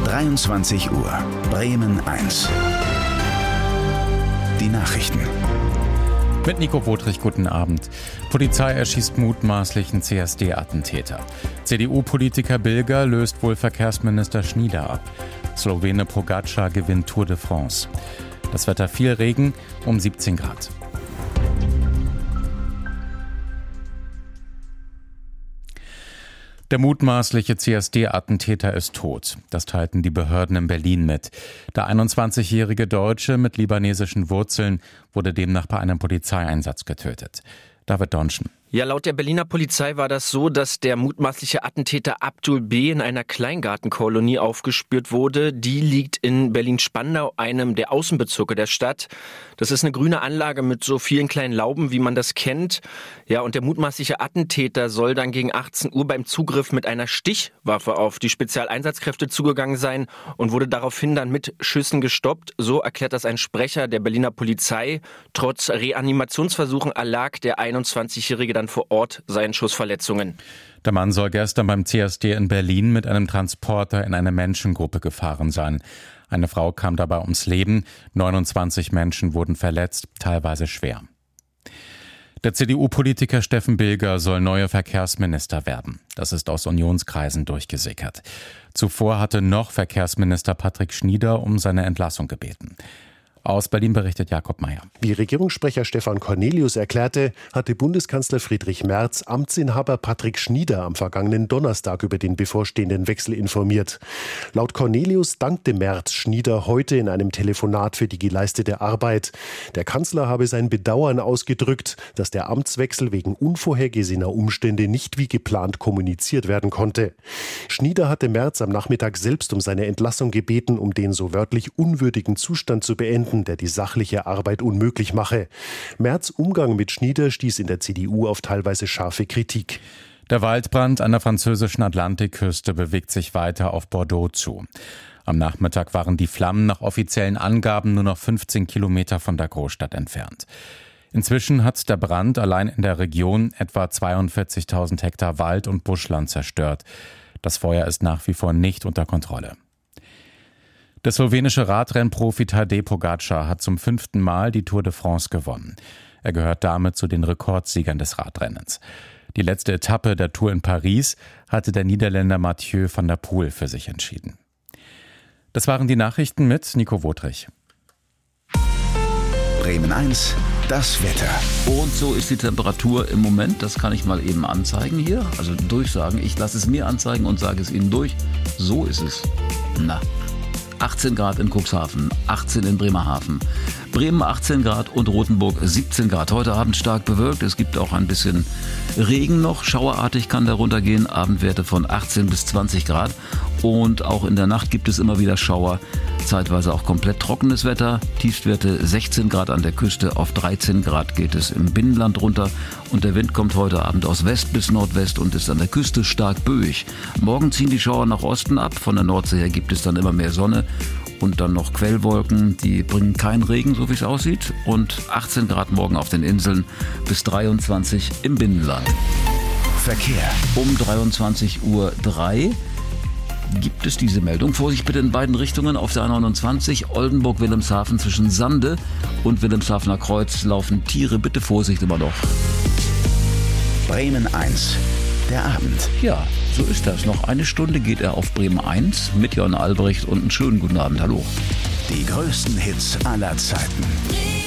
23 Uhr, Bremen 1. Die Nachrichten. Mit Nico Wotrich, guten Abend. Polizei erschießt mutmaßlichen CSD-Attentäter. CDU-Politiker Bilger löst wohl Verkehrsminister Schnieder ab. Slowene Pogačar gewinnt Tour de France. Das Wetter viel Regen, um 17 Grad. Der mutmaßliche CSD-Attentäter ist tot. Das teilten die Behörden in Berlin mit. Der 21-jährige Deutsche mit libanesischen Wurzeln wurde demnach bei einem Polizeieinsatz getötet. David Donschen. Ja, laut der Berliner Polizei war das so, dass der mutmaßliche Attentäter Abdul B. in einer Kleingartenkolonie aufgespürt wurde. Die liegt in Berlin-Spandau, einem der Außenbezirke der Stadt. Das ist eine grüne Anlage mit so vielen kleinen Lauben, wie man das kennt. Ja, und der mutmaßliche Attentäter soll dann gegen 18 Uhr beim Zugriff mit einer Stichwaffe auf die Spezialeinsatzkräfte zugegangen sein und wurde daraufhin dann mit Schüssen gestoppt. So erklärt das ein Sprecher der Berliner Polizei. Trotz Reanimationsversuchen erlag der 21-Jährige dann vor Ort seinen Schussverletzungen. Der Mann soll gestern beim CSD in Berlin mit einem Transporter in eine Menschengruppe gefahren sein. Eine Frau kam dabei ums Leben, 29 Menschen wurden verletzt, teilweise schwer. Der CDU-Politiker Steffen Bilger soll neuer Verkehrsminister werden. Das ist aus Unionskreisen durchgesickert. Zuvor hatte noch Verkehrsminister Patrick Schnieder um seine Entlassung gebeten. Aus Berlin berichtet Jakob Mayer. Wie Regierungssprecher Stefan Cornelius erklärte, hatte Bundeskanzler Friedrich Merz Amtsinhaber Patrick Schnieder am vergangenen Donnerstag über den bevorstehenden Wechsel informiert. Laut Cornelius dankte Merz Schnieder heute in einem Telefonat für die geleistete Arbeit. Der Kanzler habe sein Bedauern ausgedrückt, dass der Amtswechsel wegen unvorhergesehener Umstände nicht wie geplant kommuniziert werden konnte. Schnieder hatte Merz am Nachmittag selbst um seine Entlassung gebeten, um den so wörtlich unwürdigen Zustand zu beenden, der die sachliche Arbeit unmöglich mache. Merz' Umgang mit Schnieder stieß in der CDU auf teilweise scharfe Kritik. Der Waldbrand an der französischen Atlantikküste bewegt sich weiter auf Bordeaux zu. Am Nachmittag waren die Flammen nach offiziellen Angaben nur noch 15 Kilometer von der Großstadt entfernt. Inzwischen hat der Brand allein in der Region etwa 42.000 Hektar Wald und Buschland zerstört. Das Feuer ist nach wie vor nicht unter Kontrolle. Der slowenische Radrennprofi Tadej Pogačar hat zum 5. Mal die Tour de France gewonnen. Er gehört damit zu den Rekordsiegern des Radrennens. Die letzte Etappe der Tour in Paris hatte der Niederländer Mathieu van der Poel für sich entschieden. Das waren die Nachrichten mit Nico Wotrich. Bremen 1, das Wetter. Und so ist die Temperatur im Moment, das kann ich mal eben anzeigen hier, also durchsagen. Ich lasse es mir anzeigen und sage es Ihnen durch. So ist es. 18 Grad in Cuxhaven, 18 in Bremerhaven, Bremen 18 Grad und Rothenburg 17 Grad. Heute Abend stark bewölkt, es gibt auch ein bisschen Regen noch, schauerartig kann der runtergehen, Abendwerte von 18 bis 20 Grad und auch in der Nacht gibt es immer wieder Schauer, zeitweise auch komplett trockenes Wetter, Tiefstwerte 16 Grad an der Küste, auf 13 Grad geht es im Binnenland runter und der Wind kommt heute Abend aus West bis Nordwest und ist an der Küste stark böig. Morgen ziehen die Schauer nach Osten ab, von der Nordsee her gibt es dann immer mehr Sonne. Und dann noch Quellwolken, die bringen keinen Regen, so wie es aussieht. Und 18 Grad morgen auf den Inseln bis 23 im Binnenland. Verkehr. Um 23:03 Uhr gibt es diese Meldung. Vorsicht bitte in beiden Richtungen auf der A29 Oldenburg-Wilhelmshaven zwischen Sande und Wilhelmshavener Kreuz laufen Tiere. Bitte Vorsicht immer noch. Bremen 1, der Abend. Ja, so ist das. Noch eine Stunde geht er auf Bremen 1 mit Jon Albrecht und einen schönen guten Abend. Hallo. Die größten Hits aller Zeiten.